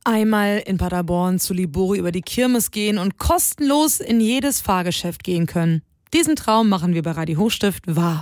Einmal in Paderborn zu Libori über die Kirmes gehen und kostenlos in jedes Fahrgeschäft gehen können. Diesen Traum machen wir bei Radio Hochstift wahr.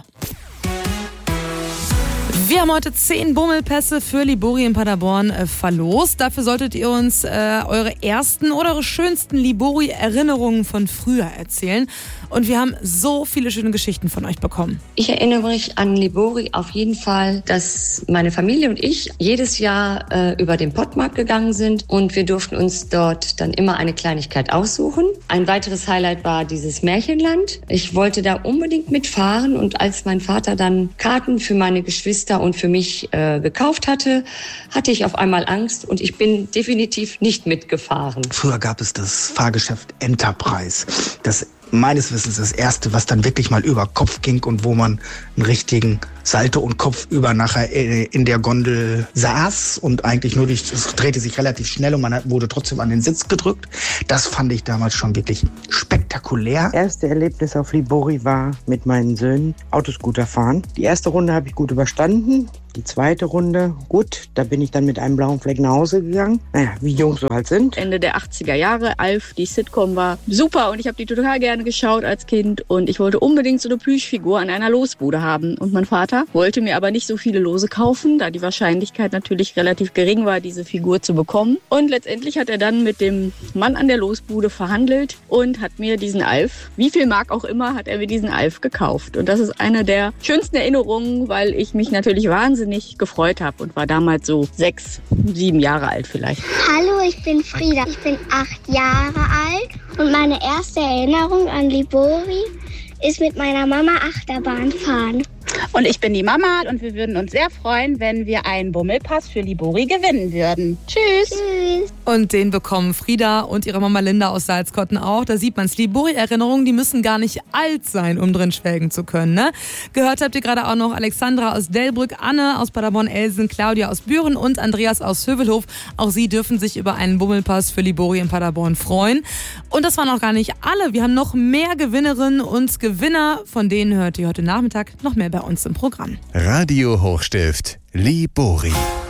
Wir haben heute 10 Bummelpässe für Libori in Paderborn verlost. Dafür solltet ihr uns eure ersten oder eure schönsten Libori-Erinnerungen von früher erzählen. Und wir haben so viele schöne Geschichten von euch bekommen. Ich erinnere mich an Libori auf jeden Fall, dass meine Familie und ich jedes Jahr über den Pottmarkt gegangen sind und wir durften uns dort dann immer eine Kleinigkeit aussuchen. Ein weiteres Highlight war dieses Märchenland. Ich wollte da unbedingt mitfahren und als mein Vater dann Karten für meine Geschwister und für mich gekauft hatte, hatte ich auf einmal Angst und ich bin definitiv nicht mitgefahren. Früher gab es das Fahrgeschäft Enterprise. Das meines Wissens das erste, was dann wirklich mal über Kopf ging und wo man einen richtigen Salto und Kopf über nachher in der Gondel saß und eigentlich nur es drehte sich relativ schnell und man wurde trotzdem an den Sitz gedrückt. Das fand ich damals schon wirklich spektakulär. Das erste Erlebnis auf Libori war mit meinen Söhnen Autoscooter fahren. Die erste Runde habe ich gut überstanden. Die zweite Runde, gut, da bin ich dann mit einem blauen Fleck nach Hause gegangen. Naja, wie Jungs so halt sind. Ende der 80er Jahre, Alf, die Sitcom war super und ich habe die total gerne geschaut als Kind und ich wollte unbedingt so eine Plüschfigur an einer Losbude haben. Und mein Vater wollte mir aber nicht so viele Lose kaufen, da die Wahrscheinlichkeit natürlich relativ gering war, diese Figur zu bekommen. Und letztendlich hat er dann mit dem Mann an der Losbude verhandelt und hat mir diesen Alf, wie viel Mark auch immer, hat er mir diesen Alf gekauft. Und das ist eine der schönsten Erinnerungen, weil ich mich natürlich wahnsinnig gefreut habe und war damals so 6, 7 Jahre alt vielleicht. Hallo, ich bin Frieda. Ich bin 8 Jahre alt und meine erste Erinnerung an Libori ist mit meiner Mama Achterbahn fahren. Und ich bin die Mama und wir würden uns sehr freuen, wenn wir einen Bummelpass für Libori gewinnen würden. Tschüss! Tschüss! Und den bekommen Frieda und ihre Mama Linda aus Salzkotten auch. Da sieht man's. Libori-Erinnerungen, die müssen gar nicht alt sein, um drin schwelgen zu können. Ne? Gehört habt ihr gerade auch noch Alexandra aus Delbrück, Anne aus Paderborn-Elsen, Claudia aus Büren und Andreas aus Hövelhof. Auch sie dürfen sich über einen Bummelpass für Libori in Paderborn freuen. Und das waren auch gar nicht alle. Wir haben noch mehr Gewinnerinnen und Gewinner. Von denen hört ihr heute Nachmittag noch mehr bei uns im Programm. Radio Hochstift, Libori.